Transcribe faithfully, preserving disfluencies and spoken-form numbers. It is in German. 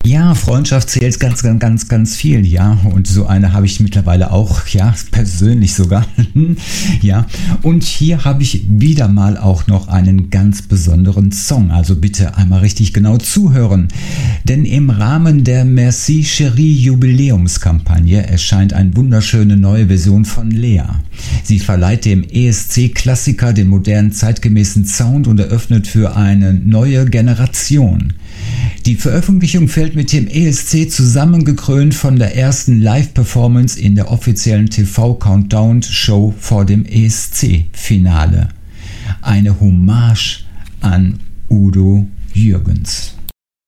Ja, Freundschaft zählt ganz, ganz, ganz, ganz viel, ja. Und so eine habe ich mittlerweile auch, ja, persönlich sogar. Ja. Und hier habe ich wieder mal auch noch einen ganz besonderen Song. Also bitte einmal richtig genau zuhören. Denn im Rahmen der Merci Chérie Jubiläumskampagne erscheint eine wunderschöne neue Version von Lea. Sie verleiht dem E S C-Klassiker den modernen, zeitgemäßen Sound und eröffnet für eine neue Generation. Die Veröffentlichung fällt mit dem E S C zusammengekrönt von der ersten Live-Performance in der offiziellen T V-Countdown-Show vor dem E S C-Finale. Eine Hommage an Udo Jürgens.